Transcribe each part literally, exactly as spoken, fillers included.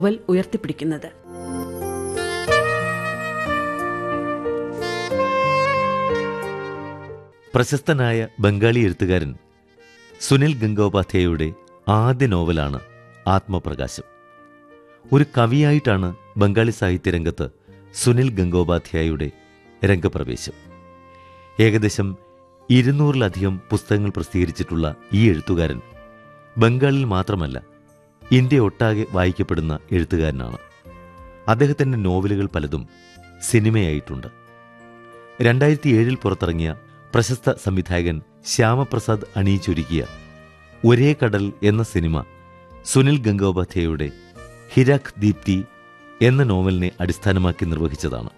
Novel ഉയർത്തിപ്പിടിക്കുന്നത്. പ്രശസ്തനായ ബംഗാളി എഴുത്തുകാരൻ സുനിൽ ഗംഗോപാധ്യായയുടെ ആദ്യ നോവലാണ് ആത്മപ്രകാശം. ഒരു കവിയായിട്ടാണ് ബംഗാളി സാഹിത്യരംഗത്ത് സുനിൽ ഗംഗോപാധ്യായയുടെ രംഗപ്രവേശം. ഏകദേശം ഇരുന്നൂറിലധികം പുസ്തകങ്ങൾ പ്രസിദ്ധീകരിച്ചിട്ടുള്ള ഈ എഴുത്തുകാരൻ ബംഗാളിൽ മാത്രമല്ല, ഇന്ത്യ ഒട്ടാകെ വായിക്കപ്പെടുന്ന എഴുത്തുകാരനാണ്. അദ്ദേഹത്തിൻ്റെ നോവലുകൾ പലതും സിനിമയായിട്ടുണ്ട്. രണ്ടായിരത്തി ഏഴിൽ പുറത്തിറങ്ങിയ പ്രശസ്ത സംവിധായകൻ ശ്യാമപ്രസാദ് അണിയിച്ചൊരുക്കിയ ഒരേ കടൽ എന്ന സിനിമ സുനിൽ ഗംഗോപാധ്യായയുടെ ഹിരാഖ് ദീപ്തി എന്ന നോവലിനെ അടിസ്ഥാനമാക്കി നിർവഹിച്ചതാണ്.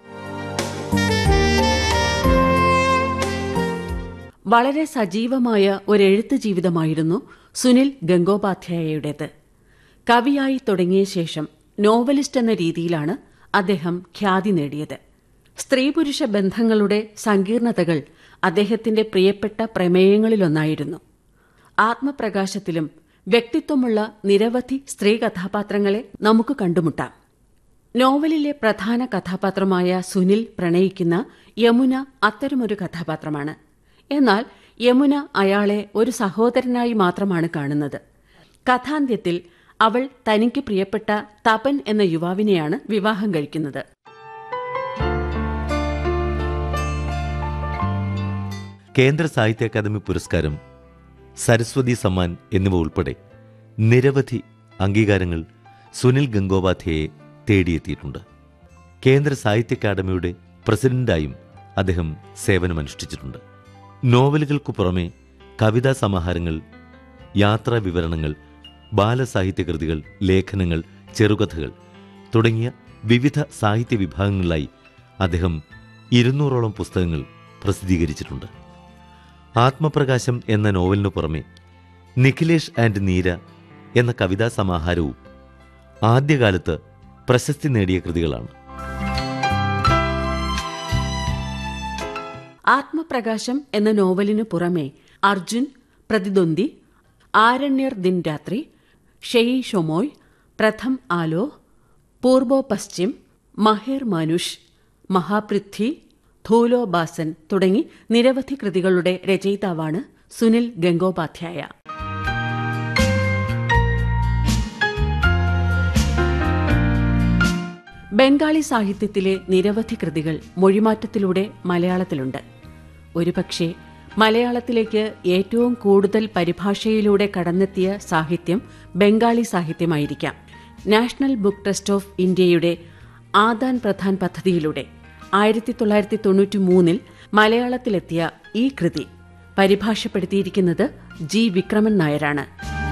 വളരെ സജീവമായ ഒരെഴുത്ത് ജീവിതമായിരുന്നു സുനിൽ ഗംഗോപാധ്യായയുടേത്. കവിയായി തുടങ്ങിയ ശേഷം നോവലിസ്റ്റ് എന്ന രീതിയിലാണ് അദ്ദേഹം ഖ്യാതി നേടിയത്. സ്ത്രീ പുരുഷ ബന്ധങ്ങളുടെ സങ്കീർണതകൾ അദ്ദേഹത്തിന്റെ പ്രിയപ്പെട്ട പ്രമേയങ്ങളിലൊന്നായിരുന്നു. ആത്മപ്രകാശത്തിലും വ്യക്തിത്വമുള്ള നിരവധി സ്ത്രീ കഥാപാത്രങ്ങളെ നമുക്ക് കണ്ടുമുട്ടാം. നോവലിലെ പ്രധാന കഥാപാത്രമായ സുനിൽ പ്രണയിക്കുന്ന യമുന അത്തരമൊരു കഥാപാത്രമാണ്. എന്നാൽ യമുന അയാളെ ഒരു സഹോദരനായി മാത്രമാണ് കാണുന്നത്. കഥാന്ത്യത്തിൽ അവൾ തനിക്ക് പ്രിയപ്പെട്ട തപൻ എന്ന യുവാവിനെയാണ് വിവാഹം കഴിക്കുന്നത്. കേന്ദ്ര സാഹിത്യ അക്കാദമി പുരസ്കാരം, സരസ്വതി സമ്മാൻ എന്നിവ ഉൾപ്പെടെ നിരവധി അംഗീകാരങ്ങൾ സുനിൽ ഗംഗോപാധ്യായയെ തേടിയെത്തിയിട്ടുണ്ട്. കേന്ദ്ര സാഹിത്യ അക്കാദമിയുടെ പ്രസിഡന്റായും അദ്ദേഹം സേവനമനുഷ്ഠിച്ചിട്ടുണ്ട്. നോവലുകൾക്കു പുറമെ കവിതാ സമാഹാരങ്ങൾ, യാത്രാ വിവരണങ്ങൾ, ബാലസാഹിത്യകൃതികൾ, ലേഖനങ്ങൾ, ചെറുകഥകൾ തുടങ്ങിയ വിവിധ സാഹിത്യ വിഭാഗങ്ങളിലായി അദ്ദേഹം ഇരുന്നൂറോളം പുസ്തകങ്ങൾ പ്രസിദ്ധീകരിച്ചിട്ടുണ്ട്. ആത്മപ്രകാശം എന്ന നോവലിനു പുറമെ നിഖിലേഷ് ആൻഡ് നീര എന്ന കവിതാ സമാഹാരവും ആദ്യകാലത്ത് പ്രശസ്തി നേടിയ കൃതികളാണ്. ആത്മപ്രകാശം എന്ന നോവലിനു പുറമെ അർജുൻ, പ്രതിദ്വന്ദി, ആരണ്യർ ദിൻ രാത്രി, ഷെയ് ഷൊമോയ്, പ്രഥം ആലോ, പൂർബോ പശ്ചിം, മഹേർ മാനുഷ്, മഹാപൃഥ്വി, ധൂലോ ബാസൻ തുടങ്ങി നിരവധി കൃതികളുടെ രചയിതാവാണ് സുനിൽ ഗംഗോപാധ്യായ. ബംഗാളി സാഹിത്യത്തിലെ നിരവധി കൃതികൾ മൊഴിമാറ്റത്തിലൂടെ മലയാളത്തിലുണ്ട്. ഒരുപക്ഷെ മലയാളത്തിലേക്ക് ഏറ്റവും കൂടുതൽ പരിഭാഷയിലൂടെ കടന്നെത്തിയ സാഹിത്യം Bengali സാഹിത്യമായിരിക്കാം. National book trust of ഇന്ത്യയുടെ ആദാൻ പ്രധാൻ പദ്ധതിയിലൂടെ ആയിരത്തി തൊള്ളായിരത്തി തൊണ്ണൂറ്റി മൂന്നിൽ മലയാളത്തിലെത്തിയ ഈ കൃതി പരിഭാഷപ്പെടുത്തിയിരിക്കുന്നത് ജി വിക്രമൻ നായരാണ്.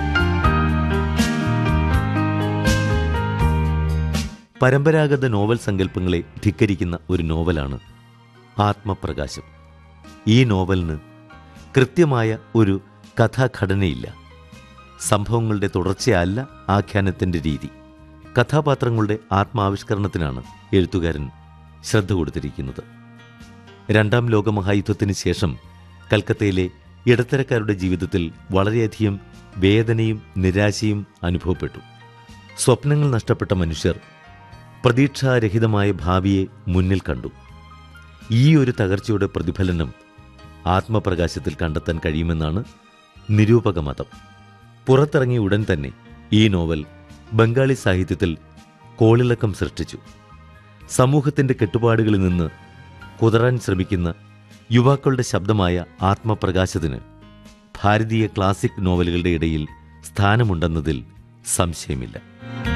പരമ്പരാഗത നോവൽ സങ്കല്പങ്ങളെ ധിക്കരിക്കുന്ന ഒരു നോവലാണ് ആത്മപ്രകാശം. ഈ നോവലിന് കൃത്യമായ ഒരു കഥാഘടനയില്ല. സംഭവങ്ങളുടെ തുടർച്ചയല്ല ആഖ്യാനത്തിൻ്റെ രീതി. കഥാപാത്രങ്ങളുടെ ആത്മാവിഷ്കരണത്തിനാണ് എഴുത്തുകാരൻ ശ്രദ്ധ കൊടുത്തിരിക്കുന്നത്. രണ്ടാം ലോകമഹായുദ്ധത്തിന് ശേഷം കൽക്കത്തയിലെ ഇടത്തരക്കാരുടെ ജീവിതത്തിൽ വളരെയധികം വേദനയും നിരാശയും അനുഭവപ്പെട്ടു. സ്വപ്നങ്ങൾ നഷ്ടപ്പെട്ട മനുഷ്യർ പ്രതീക്ഷാരഹിതമായ ഭാവിയെ മുന്നിൽ കണ്ടു. ഈ ഒരു തകർച്ചയുടെ പ്രതിഫലനം ആത്മപ്രകാശത്തിൽ കണ്ടെത്താൻ കഴിയുമെന്നാണ് നിരൂപക മതം. പുറത്തിറങ്ങിയ ഉടൻ തന്നെ ഈ നോവൽ ബംഗാളി സാഹിത്യത്തിൽ കോളിളക്കം സൃഷ്ടിച്ചു. സമൂഹത്തിൻ്റെ കെട്ടുപാടുകളിൽ നിന്ന് കുതറാൻ ശ്രമിക്കുന്ന യുവാക്കളുടെ ശബ്ദമായ ആത്മപ്രകാശത്തിന് ഭാരതീയ ക്ലാസിക് നോവലുകളുടെ ഇടയിൽ സ്ഥാനമുണ്ടെന്നതിൽ സംശയമില്ല.